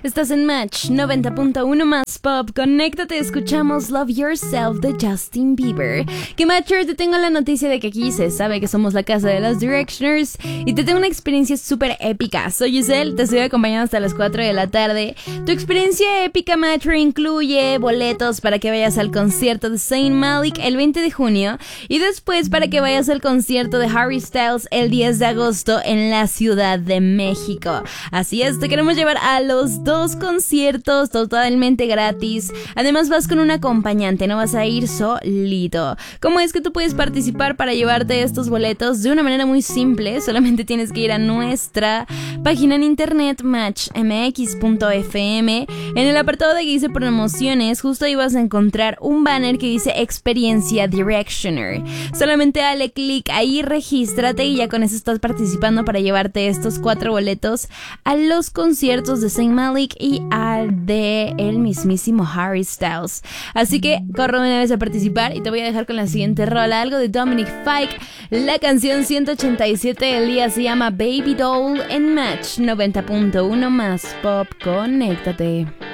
Estás en Match 90.1 más pop. Conéctate, escuchamos Love Yourself de Justin Bieber. Que Matcher, te tengo la noticia de que aquí se sabe que somos la casa de los Directioners y te tengo una experiencia súper épica. Soy Giselle, te estoy acompañando hasta las 4 de la tarde. Tu experiencia épica, Matcher, incluye boletos para que vayas al concierto de Zayn Malik el 20 de junio y después para que vayas al concierto de Harry Styles el 10 de agosto en la Ciudad de México. Así es, te queremos llevar a los dos conciertos totalmente gratis. Además vas con un acompañante, no vas a ir solito. ¿Cómo es que tú puedes participar para llevarte estos boletos? De una manera muy simple, solamente tienes que ir a nuestra página en internet matchmx.fm. En el apartado de que dice promociones, justo ahí vas a encontrar un banner que dice experiencia Directioner. Solamente dale clic ahí, regístrate y ya con eso estás participando para llevarte estos 4 boletos a los conciertos de Zayn Malik y al de el mismísimo Harry Styles. Así que corre una vez a participar y te voy a dejar con la siguiente rola, algo de Dominic Fike. La canción 187 del día se llama Baby Doll en Match 90.1 más pop. Conéctate.